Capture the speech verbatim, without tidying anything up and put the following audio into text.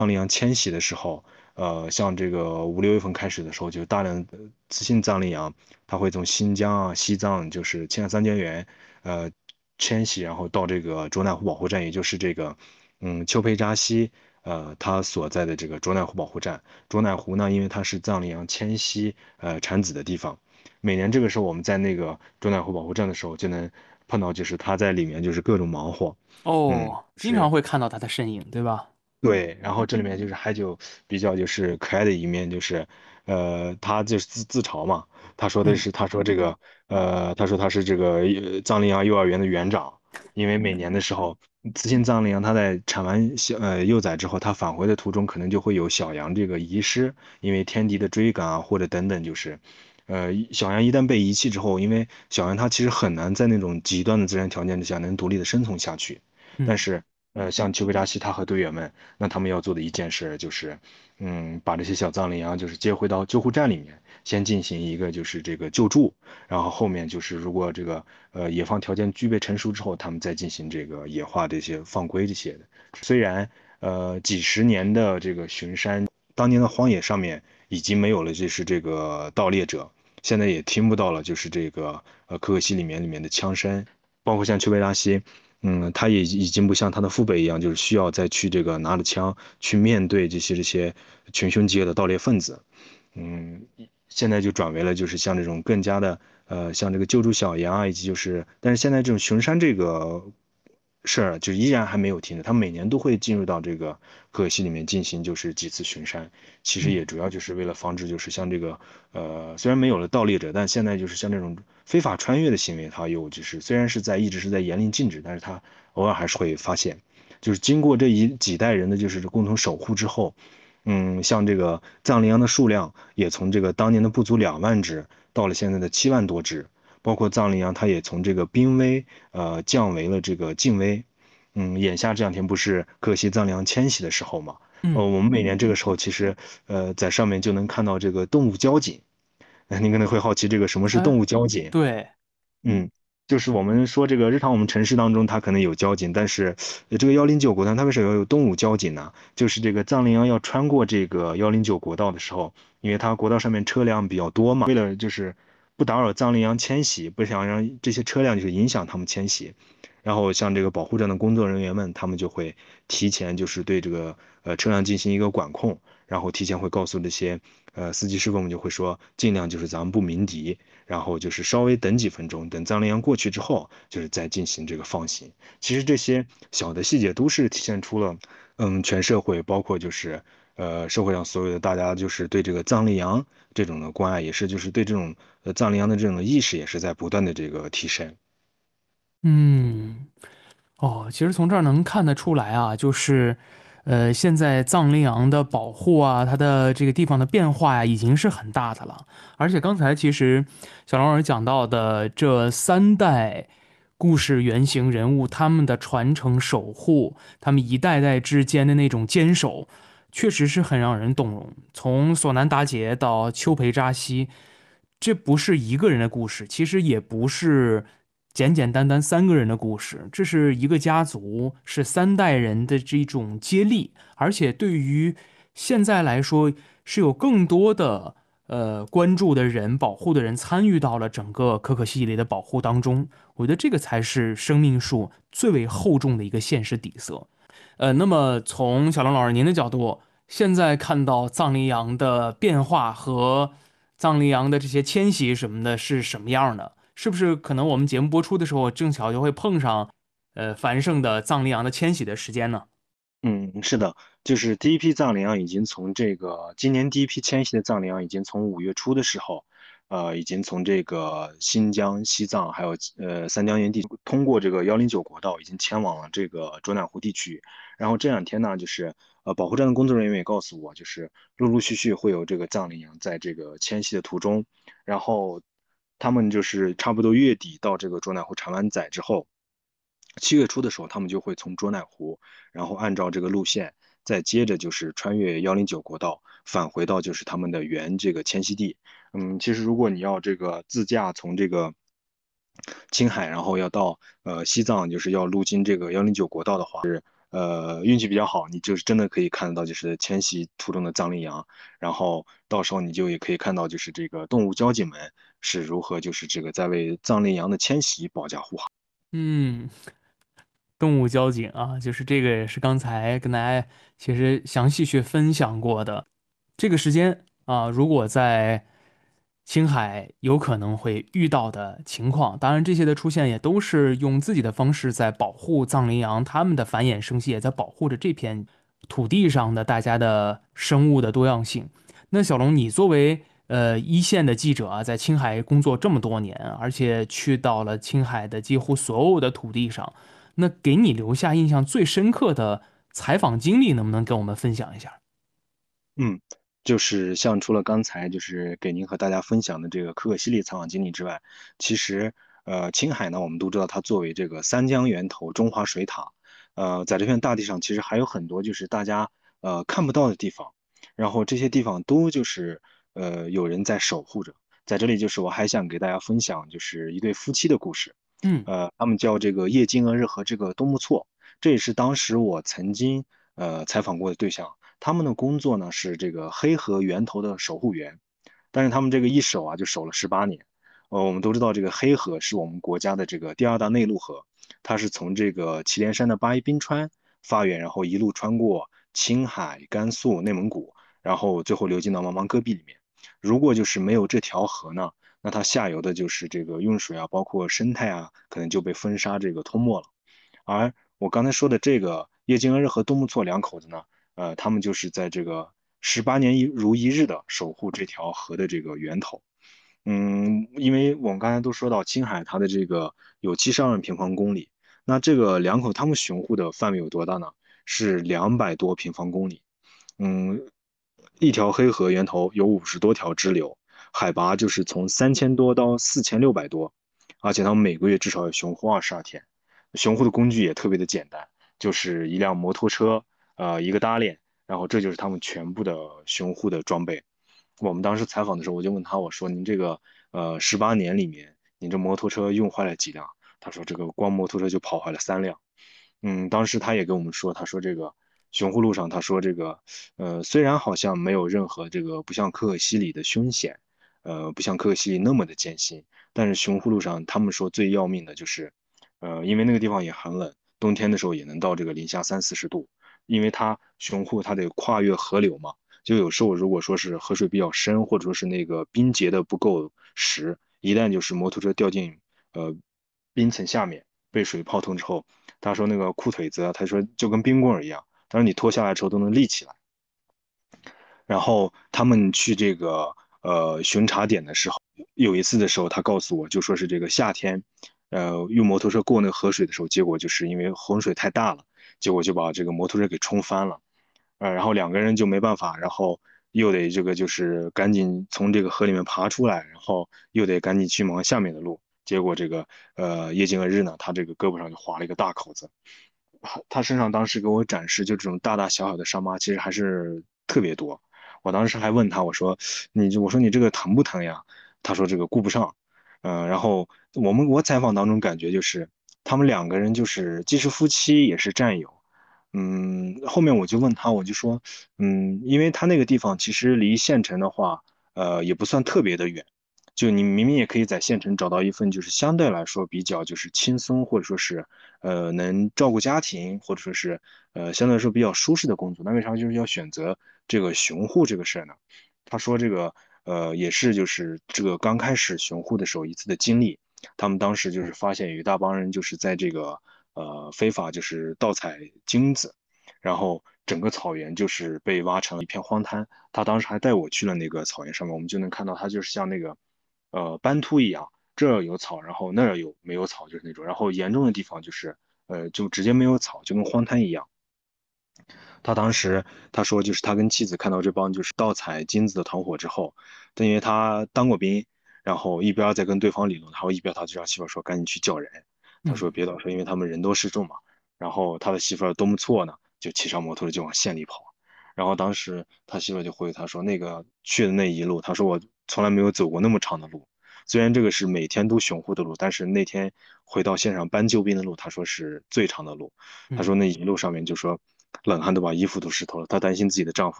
藏羚羊迁徙的时候，呃，像这个五六月份开始的时候，就大量的雌性藏羚羊，它会从新疆啊、西藏，就是青海三间源，呃，迁徙，然后到这个卓乃湖保护站，也就是这个，嗯，丘培扎西，呃，它所在的这个卓乃湖保护站。卓乃湖呢，因为它是藏羚羊迁徙，呃，产子的地方，每年这个时候我们在那个卓乃湖保护站的时候，就能碰到，就是它在里面就是各种忙活。嗯， 哦，经常是。 会看到它的身影，对吧？ 对，然后这里面就是还有比较就是可爱的一面，就是，呃，他就是自自嘲嘛，他说的嗯是，他说这个，呃，他说他是这个呃藏羚羊幼儿园的园长，因为每年的时候，雌性藏羚羊它在产完小呃幼崽之后，它返回的途中可能就会有小羊这个遗失，因为天敌的追赶啊，或者等等，就是，呃，小羊一旦被遗弃之后，因为小羊它其实很难在那种极端的自然条件之下能独立的生存下去，但嗯。 是。呃，像丘贝扎西他和队员们，那他们要做的一件事就是，嗯，把这些小藏羚羊就是接回到救护站里面，先进行一个就是这个救助，然后后面就是如果这个呃野放条件具备成熟之后，他们再进行这个野化这些放归这些的。虽然呃几十年的这个巡山，当年的荒野上面已经没有了就是这个盗猎者，现在也听不到了就是这个呃可可西里面里面的枪声，包括像丘贝拉西。嗯，他也已经不像他的父辈一样，就是需要再去这个拿着枪去面对这些这些群凶极恶的盗猎分子。嗯，现在就转为了就是像这种更加的呃，像这个救助小羊啊，以及就是，但是现在这种巡山这个事儿就依然还没有停止，他每年都会进入到这个可可西里面进行就是几次巡山，其实嗯。 也主要就是为了防止就是像这个呃，虽然没有了盗猎者，但现在就是像这种非法穿越的行为，它又就是虽然是在一直是在严令禁止，但是它偶尔还是会发现。就是经过这一几代人的就是共同守护之后，嗯，像这个藏羚羊的数量也从这个当年的不足两万只，到了现在的七万多只。包括藏羚羊，它也从这个濒危呃降为了这个近危。嗯，眼下这两天不是可惜藏羚羊迁徙的时候嘛？呃， 嗯。 我们每年这个时候其实呃在上面就能看到这个动物交警。那您可能会好奇这个什么是动哎， 物交警？ 对。 嗯，就是我们说这个日常我们城市当中它可能有交警，但是呃这个幺零九国道它为什么要有动物交警呢？就是这个藏羚羊要穿过这个幺零九国道的时候，因为它国道上面车辆比较多嘛，为了就是不打扰藏羚羊迁徙，不想让这些车辆就是影响它们迁徙，然后像这个保护站的工作人员们，他们就会提前就是对这个呃车辆进行一个管控，然后提前会告诉这些呃司机师傅们就会说，尽量就是咱们不鸣笛。然后就是稍微等几分钟，等藏羚羊过去之后，就是再进行这个放行。其实这些小的细节都是体现出了，嗯，全社会包括就是呃社会上所有的大家就是对这个藏羚羊这种的关爱，也是就是对这种呃藏羚羊的这种意识也是在不断的这个提升。 嗯。哦，其实从这儿能看得出来啊，就是，呃，现在藏羚羊的保护啊，它的这个地方的变化呀，已经是很大的了。而且刚才其实小龙儿讲到的这三代故事原型人物，他们的传承守护，他们一代代之间的那种坚守，确实是很让人动容。从索南达杰到丘培扎西，这不是一个人的故事，其实也不是简简单单三个人的故事，这是一个家族，是三代人的这种接力，而且对于现在来说，是有更多的呃关注的人、保护的人参与到了整个可可西里的保护当中。我觉得这个才是生命树最为厚重的一个现实底色。呃，那么从小龙老师您的角度，现在看到藏羚羊的变化和藏羚羊的这些迁徙什么的是什么样的？是不是可能我们节目播出的时候正巧就会碰上，呃，繁盛的藏羚羊的迁徙的时间呢？ 嗯，是的，就是第一批藏羚羊已经从这个今年第一批迁徙的藏羚羊已经从五月初的时候，呃，已经从这个新疆、西藏还有呃三江源地通过这个幺零九国道已经前往了这个卓乃湖地区。然后这两天呢，就是呃保护站的工作人员也告诉我，就是陆陆续续会有这个藏羚羊在这个迁徙的途中，然后他们就是差不多月底到这个卓乃湖产完崽之后。七月初的时候，他们就会从卓乃湖，然后按照这个路线，再接着就是穿越幺零九国道，返回到就是他们的原这个迁徙地。嗯，其实如果你要这个自驾从这个青海，然后要到呃西藏，就是要路经这个幺零九国道的话。 呃运气比较好，你就是真的可以看得到就是迁徙途中的藏羚羊，然后到时候你就也可以看到就是这个动物交警们是如何就是这个在为藏羚羊的迁徙保驾护航。 嗯，动物交警啊，就是这个也是刚才跟大家其实详细去分享过的。这个时间啊，如果在青海有可能会遇到的情况，当然这些的出现也都是用自己的方式在保护藏羚羊，它们的繁衍生息，也在保护着这片土地上的大家的生物的多样性。那小龙，你作为呃一线的记者啊，在青海工作这么多年，而且去到了青海的几乎所有的土地上，那给你留下印象最深刻的采访经历，能不能跟我们分享一下？ 嗯，就是像除了刚才就是给您和大家分享的这个可可西里采访经历之外，其实呃青海呢，我们都知道它作为这个三江源头、中华水塔，呃，在这片大地上其实还有很多就是大家呃看不到的地方，然后这些地方都就是呃有人在守护着。在这里就是我还想给大家分享就是一对夫妻的故事， 嗯呃，他们叫这个叶金娥日和这个多木错，这也是当时我曾经呃采访过的对象。他们的工作呢是这个黑河源头的守护员，但是他们这个一守啊就守了十八年。呃，我们都知道这个黑河是我们国家的这个第二大内陆河，它是从这个祁连山的八一冰川发源，然后一路穿过青海、甘肃、内蒙古，然后最后流进到茫茫戈壁里面。如果就是没有这条河呢，那它下游的就是这个用水啊，包括生态啊，可能就被风沙这个吞没了。而我刚才说的这个叶金恩和多木错两口子呢，呃，他们就是在这个十八年一如一日的守护这条河的这个源头。嗯，因为我们刚才都说到青海它的这个有七十二万平方公里，那这个两口他们巡护的范围有多大呢？是两百多平方公里。嗯，一条黑河源头有五十多条支流，海拔就是从三千多到四千六百多，而且他们每个月至少要巡护二十二天。巡护的工具也特别的简单，就是一辆摩托车，呃，一个搭链，然后这就是他们全部的巡护的装备。我们当时采访的时候，我就问他，我说您这个呃十八年里面，您这摩托车用坏了几辆？他说这个光摩托车就跑坏了三辆。嗯，当时他也跟我们说，他说这个雄护路上，他说这个呃虽然好像没有任何这个不像可可西里的凶险，呃不像可可西里那么的艰辛，但是雄护路上他们说最要命的就是，呃因为那个地方也很冷，冬天的时候也能到这个零下三四十度，因为它雄护它得跨越河流嘛。就有时候如果说是河水比较深，或者说是那个冰结的不够实，一旦就是摩托车掉进呃冰层下面，被水泡痛之后，他说那个裤腿子啊，他说就跟冰棍儿一样，他说你脱下来之后都能立起来。然后他们去这个呃巡查点的时候，有一次的时候，他告诉我就说是这个夏天，呃用摩托车过那个河水的时候，结果就是因为洪水太大了，结果就把这个摩托车给冲翻了。呃，然后两个人就没办法，然后又得这个就是赶紧从这个河里面爬出来，然后又得赶紧去忙下面的路。结果这个呃叶金娥日呢，他这个胳膊上就划了一个大口子，他他身上当时给我展示就这种大大小小的伤疤，其实还是特别多。我当时还问他，我说你这我说你这个疼不疼呀？他说这个顾不上。嗯、呃然后我们我采访当中感觉就是他们两个人就是既是夫妻也是战友。嗯，后面我就问他，我就说，嗯，因为他那个地方其实离县城的话，呃，也不算特别的远，就你明明也可以在县城找到一份就是相对来说比较就是轻松，或者说是呃能照顾家庭，或者说是呃相对来说比较舒适的工作，那为啥就是要选择这个巡护这个事儿呢？他说这个呃也是就是这个刚开始巡护的时候一次的经历，他们当时就是发现有一大帮人就是在这个呃非法就是盗采金子，然后整个草原就是被挖成了一片荒滩。他当时还带我去了那个草原上面，我们就能看到它就是像那个呃斑秃一样，这儿有草，然后那儿有没有草，就是那种，然后严重的地方就是呃就直接没有草，就跟荒滩一样。他当时他说，就是他跟妻子看到这帮就是盗采金子的团伙之后，但因为他当过兵，然后一边在跟对方理论，然后一边他就让媳妇说赶紧去叫人。他嗯。 说别到时候因为他们人多势众嘛。然后他的媳妇儿多么错呢，就骑上摩托就往县里跑。然后当时他媳妇儿就回他说，那个去的那一路，他说我从来没有走过那么长的路。 虽然这个是每天都雄护的路，但是那天回到现场搬救兵的路，他说是最长的路。他嗯。 说那一路上面就说冷汗都把衣服都湿透了，她担心自己的丈夫